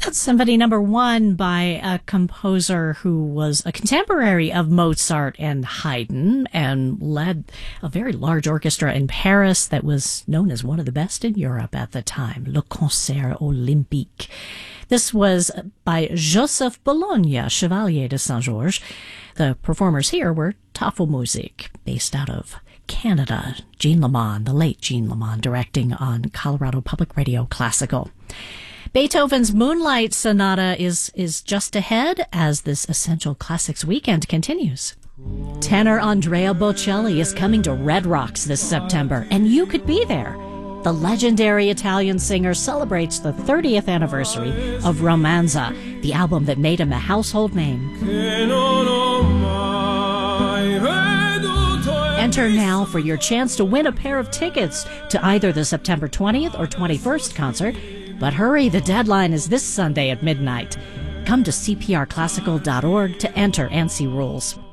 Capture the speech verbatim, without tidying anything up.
That's Symphony Number One by a composer who was a contemporary of Mozart and Haydn and led a very large orchestra in Paris that was known as one of the best in Europe at the time, Le Concert Olympique. This was by Joseph Bologna, Chevalier de Saint-Georges. The performers here were Tafelmusik, based out of Canada. Jean Lamond, the late Jean Lamond, directing on Colorado Public Radio Classical. Beethoven's Moonlight Sonata is, is just ahead as this Essential Classics weekend continues. Tenor Andrea Bocelli is coming to Red Rocks this September, and you could be there. The legendary Italian singer celebrates the thirtieth anniversary of Romanza, the album that made him a household name. Enter now for your chance to win a pair of tickets to either the September twentieth or twenty-first concert. But hurry, the deadline is this Sunday at midnight. Come to c p r classical dot org to enter and see rules.